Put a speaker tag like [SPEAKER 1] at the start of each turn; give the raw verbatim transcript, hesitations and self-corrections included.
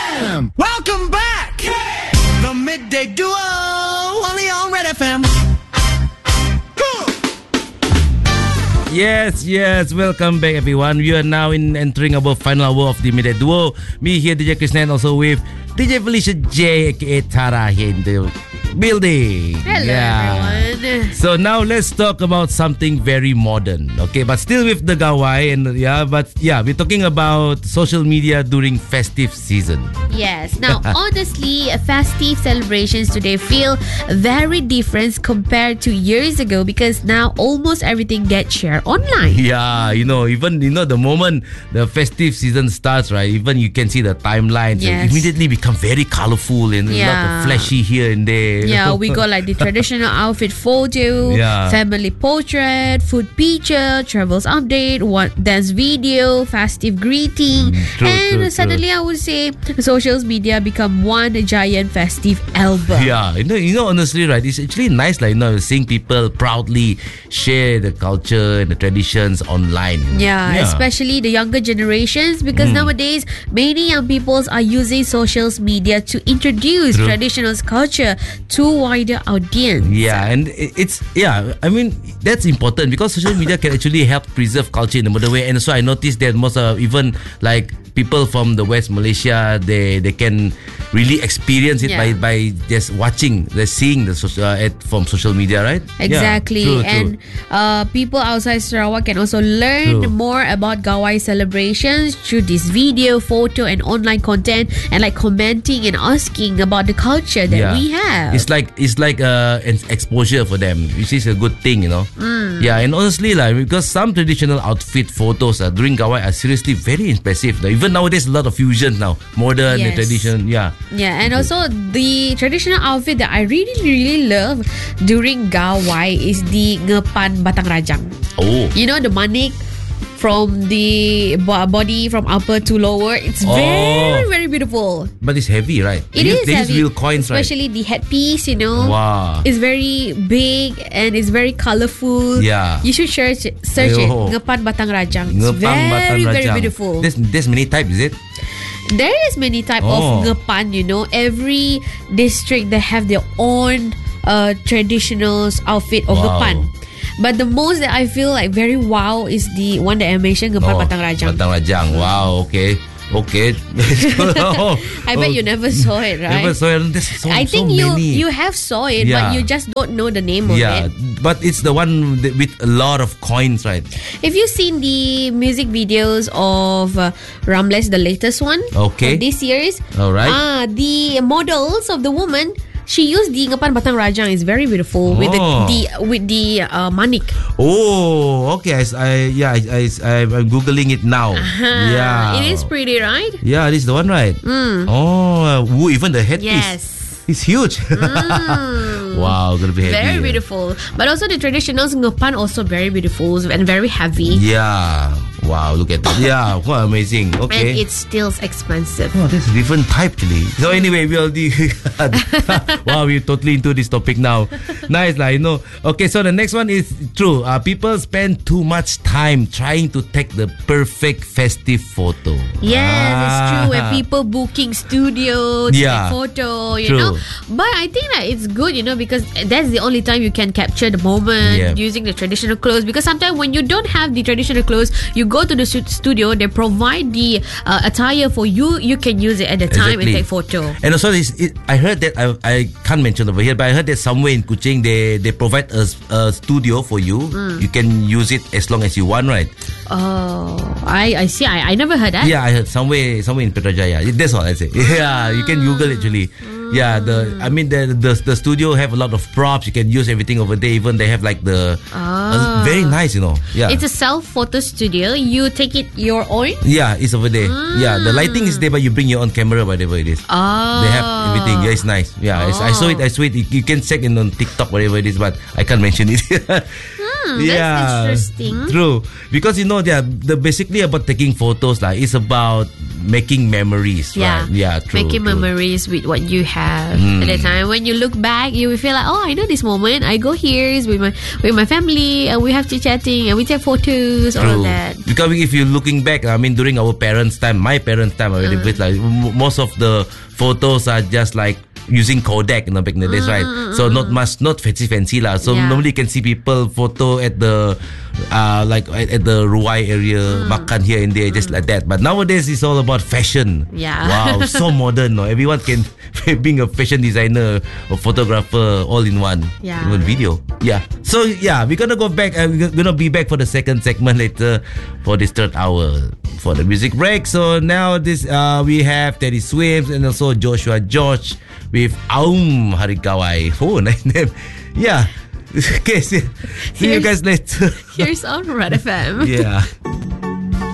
[SPEAKER 1] M. Welcome back. The Midday Duo, only on Red F M.
[SPEAKER 2] Yes, yes. Welcome back, everyone. We are now in entering our final hour of the Midday Duo. Me here, D J Krishnan, also with D J Felicia J, aka Tara, here in the building.
[SPEAKER 3] Hello,
[SPEAKER 2] yeah.
[SPEAKER 3] everyone.
[SPEAKER 2] So now let's talk about something very modern, okay? But still with the Gawai, and yeah, but yeah, we're talking about social media during festive season.
[SPEAKER 3] Yes. Now, honestly, festive celebrations today feel very different compared to years ago because now almost everything gets shared online.
[SPEAKER 2] Yeah, you know, even you know the moment the festive season starts, right? Even you can see the timelines
[SPEAKER 3] Yes.
[SPEAKER 2] immediately become very colorful and a lot
[SPEAKER 3] Yeah.
[SPEAKER 2] of flashy here and there. you
[SPEAKER 3] Yeah,
[SPEAKER 2] know.
[SPEAKER 3] we got like the traditional outfit photo,
[SPEAKER 2] Yeah.
[SPEAKER 3] family portrait, food picture, travels update, one dance video, festive greeting,
[SPEAKER 2] Mm, true,
[SPEAKER 3] and
[SPEAKER 2] true, true.
[SPEAKER 3] suddenly I would say social media become one giant festive album.
[SPEAKER 2] Yeah, you know, you know, honestly, right? It's actually nice, like you know, seeing people proudly share the culture and the traditions online.
[SPEAKER 3] Yeah, especially the younger generations because
[SPEAKER 2] Mm.
[SPEAKER 3] nowadays many young people are using social media to introduce
[SPEAKER 2] True.
[SPEAKER 3] traditional culture to wider audience.
[SPEAKER 2] Yeah, and i- it's yeah. I mean that's important because social media can actually help preserve culture in a modern way. And so I noticed that most of even like people from the West Malaysia, they they can really experience it
[SPEAKER 3] Yeah.
[SPEAKER 2] by by just watching, they're seeing the social uh, at, from social media, right?
[SPEAKER 3] Exactly.
[SPEAKER 2] Yeah, true,
[SPEAKER 3] And
[SPEAKER 2] true.
[SPEAKER 3] Uh, people outside Sarawak can also learn
[SPEAKER 2] True.
[SPEAKER 3] more about Gawai celebrations through this video, photo, and online content, and like commenting and asking about the culture that
[SPEAKER 2] Yeah.
[SPEAKER 3] we have.
[SPEAKER 2] It's like it's like uh, an exposure for them, which is a good thing, you know.
[SPEAKER 3] Mm.
[SPEAKER 2] Yeah, and honestly, like because some traditional outfit photos uh, during Gawai are seriously very impressive. Like, even nowadays, a lot of fusion now, modern and
[SPEAKER 3] Yes.
[SPEAKER 2] tradition. Yeah,
[SPEAKER 3] Yeah, and also the traditional outfit that I really, really love during Gawai is the ngepan batang rajang.
[SPEAKER 2] oh,
[SPEAKER 3] You know, the manik from the bo- body from upper to lower. It's
[SPEAKER 2] Oh.
[SPEAKER 3] very, very beautiful.
[SPEAKER 2] but it's heavy, right?
[SPEAKER 3] It
[SPEAKER 2] they
[SPEAKER 3] is
[SPEAKER 2] use, they use
[SPEAKER 3] heavy,
[SPEAKER 2] real coins, right?
[SPEAKER 3] especially the headpiece. You know,
[SPEAKER 2] Wow.
[SPEAKER 3] it's very big and it's very colorful.
[SPEAKER 2] Yeah.
[SPEAKER 3] You should search search it.
[SPEAKER 2] Ayo.
[SPEAKER 3] Ngepan batang rajang. It's
[SPEAKER 2] Ngepang
[SPEAKER 3] very,
[SPEAKER 2] batang
[SPEAKER 3] very
[SPEAKER 2] rajang.
[SPEAKER 3] beautiful.
[SPEAKER 2] There's there's many types, is it?
[SPEAKER 3] There is many type
[SPEAKER 2] Oh.
[SPEAKER 3] of ngepan. You know, every district they have their own uh, traditional outfit of
[SPEAKER 2] Wow.
[SPEAKER 3] ngepan. But the most that I feel like very wow is the one that I mentioned, ngepan batang rajang.
[SPEAKER 2] Batang rajang. Wow. Okay. Okay. oh,
[SPEAKER 3] I bet you never saw it, right?
[SPEAKER 2] Never saw it. There's so,
[SPEAKER 3] I
[SPEAKER 2] so
[SPEAKER 3] think you
[SPEAKER 2] many.
[SPEAKER 3] you have saw it,
[SPEAKER 2] Yeah.
[SPEAKER 3] but you just don't know the name of
[SPEAKER 2] Yeah,
[SPEAKER 3] it.
[SPEAKER 2] but it's the one that with a lot of coins, right?
[SPEAKER 3] Have you seen the music videos of uh, Ramles, the latest one?
[SPEAKER 2] Okay.
[SPEAKER 3] Of this year's?
[SPEAKER 2] All right.
[SPEAKER 3] Ah, the models of the woman, she used the ngepan batang rajang. It's very beautiful with the,
[SPEAKER 2] Oh.
[SPEAKER 3] the with the uh, manik.
[SPEAKER 2] Oh, okay. I, I yeah, I, I, I'm googling it now. Yeah,
[SPEAKER 3] It is pretty, right?
[SPEAKER 2] Yeah, this is the one, right?
[SPEAKER 3] Mm.
[SPEAKER 2] Oh, uh, ooh, even the headpiece.
[SPEAKER 3] Yes.
[SPEAKER 2] It's huge.
[SPEAKER 3] Mm.
[SPEAKER 2] Wow, gonna be heavy.
[SPEAKER 3] Very beautiful. But also the traditional ngepan also very beautiful and very heavy.
[SPEAKER 2] Yeah. Wow, look at that. Yeah, wow, amazing. Okay.
[SPEAKER 3] And it's still expensive.
[SPEAKER 2] Oh, that's a different type actually. So anyway, we'll do. Wow, we're totally into this topic now. Nice, like you know. Okay, so the next one is true. Uh, people spend too much time trying to take the perfect festive photo.
[SPEAKER 3] Yes, it's true. When
[SPEAKER 2] Ah.
[SPEAKER 3] people booking studio to
[SPEAKER 2] Yeah,
[SPEAKER 3] take photo, you
[SPEAKER 2] true.
[SPEAKER 3] know. But I think that it's good, you know, because that's the only time you can capture the moment
[SPEAKER 2] Yeah.
[SPEAKER 3] using the traditional clothes. Because sometimes when you don't have the traditional clothes, you go to the stu- studio, they provide the uh, attire for you. You can use it at the time and
[SPEAKER 2] Exactly.
[SPEAKER 3] take photo.
[SPEAKER 2] And also, this, it, I heard that I, I can't mention over here, but I heard that somewhere in Kuching they they provide a, s- a studio for you.
[SPEAKER 3] Mm.
[SPEAKER 2] You can use it as long as you want, right?
[SPEAKER 3] Oh, I I see. I, I never heard that.
[SPEAKER 2] Yeah, I heard somewhere somewhere in Putrajaya. That's all I say. Yeah, you can Google it actually. Yeah, the I mean the, the the studio have a lot of props. You can use everything over there. Even they have like the uh, very nice, you know. Yeah,
[SPEAKER 3] It's a self photo studio. You take it your own.
[SPEAKER 2] yeah, it's over there. Yeah, the lighting is there, but you bring your own camera, whatever it is.
[SPEAKER 3] Oh,
[SPEAKER 2] They have everything. Yeah, it's nice. Yeah, it's, I saw it. I saw it. You, you can check in on TikTok, whatever it is, but I can't mention it.
[SPEAKER 3] Hmm, that's interesting.
[SPEAKER 2] True. Because you know, yeah, the basically about taking photos, like it's about making memories,
[SPEAKER 3] Yeah.
[SPEAKER 2] right? Yeah, true.
[SPEAKER 3] Making
[SPEAKER 2] true.
[SPEAKER 3] memories with what you have
[SPEAKER 2] Mm.
[SPEAKER 3] at the time. When you look back, you will feel like, oh, I know this moment. I go here is with my with my family, and we have chit chatting, and we take photos, all
[SPEAKER 2] True.
[SPEAKER 3] of that.
[SPEAKER 2] Because if you're looking back, I mean, during our parents' time, my parents' time, already,
[SPEAKER 3] Uh.
[SPEAKER 2] with like m- most of the photos are just like using Kodak, you know, back in the days, right? So not much, not fancy, fancy lah. So
[SPEAKER 3] Yeah.
[SPEAKER 2] normally you can see people photo at the, uh, like at, at the Ruai area, makan here and there, just like that. But nowadays it's all about fashion.
[SPEAKER 3] Yeah.
[SPEAKER 2] Wow, so modern. No, everyone can being a fashion designer or photographer all in one.
[SPEAKER 3] Yeah.
[SPEAKER 2] Even video. Yeah. So yeah, we're gonna go back. Uh, we're gonna be back for the second segment later for this third hour for the music break. So now this uh, we have Teddy Swims and also Joshua George with Aum Harikawai. Oh, nice name. Yeah. Okay. See, see you
[SPEAKER 3] Here's-
[SPEAKER 2] guys later.
[SPEAKER 3] Here's on Red F M.
[SPEAKER 2] Yeah.